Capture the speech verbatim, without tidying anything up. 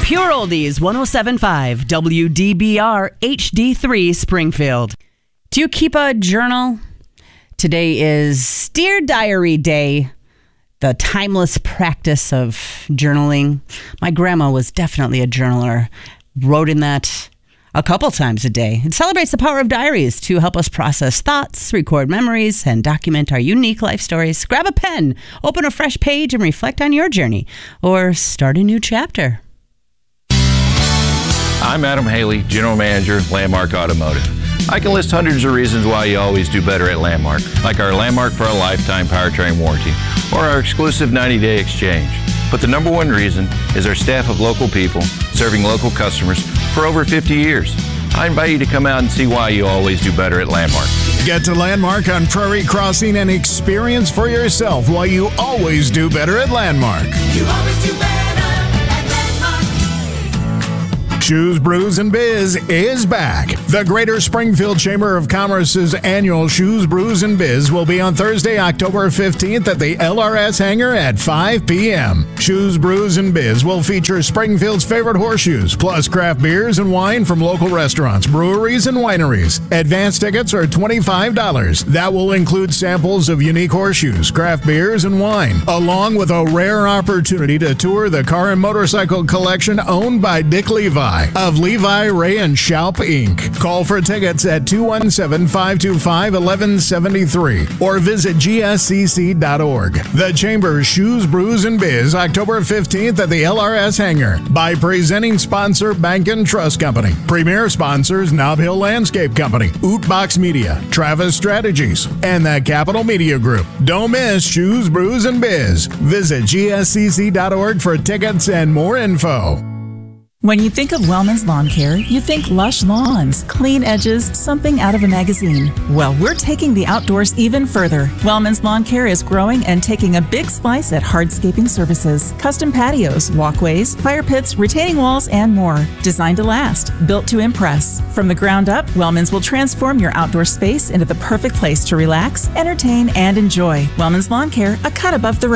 Pure Oldies, one oh seven point five, W D B R H D three Springfield. Do you keep a journal? Today is Dear Diary Day, the timeless practice of journaling. My grandma was definitely a journaler, wrote in that a couple times a day. It celebrates the power of diaries to help us process thoughts, record memories, and document our unique life stories. Grab a pen, open a fresh page, and reflect on your journey, or start a new chapter. I'm Adam Haley, General Manager, Landmark Automotive. I can list hundreds of reasons why you always do better at Landmark, like our Landmark for a Lifetime powertrain warranty, or our exclusive ninety-day exchange. But the number one reason is our staff of local people serving local customers for over fifty years. I invite you to come out and see why you always do better at Landmark. Get to Landmark on Prairie Crossing and experience for yourself why you always do better at Landmark. You always do better at Landmark. Shoes, Brews, and Biz is back. The Greater Springfield Chamber of Commerce's annual Shoes, Brews, and Biz will be on Thursday, October fifteenth at the L R S hangar at five p.m. Shoes, Brews, and Biz will feature Springfield's favorite horseshoes, plus craft beers and wine from local restaurants, breweries, and wineries. Advance tickets are twenty-five dollars. That will include samples of unique horseshoes, craft beers, and wine, along with a rare opportunity to tour the car and motorcycle collection owned by Dick Levi of Levi, Ray, and Schaub, Incorporated. Call for tickets at two one seven, five two five, one one seven three or visit G S C C dot org. The Chamber's Shoes, Brews, and Biz, October fifteenth at the L R S hangar, by presenting sponsor Bank and Trust Company. Premier sponsors Nob Hill Landscape Company, Ootbox Media, Travis Strategies, and the Capital Media Group. Don't miss Shoes, Brews, and Biz. Visit G S C C dot org for tickets and more info. When you think of Wellman's Lawn Care, you think lush lawns, clean edges, something out of a magazine. Well, we're taking the outdoors even further. Wellman's Lawn Care is growing and taking a big slice at hardscaping services, custom patios, walkways, fire pits, retaining walls, and more. Designed to last, built to impress. From the ground up, Wellman's will transform your outdoor space into the perfect place to relax, entertain, and enjoy. Wellman's Lawn Care, a cut above the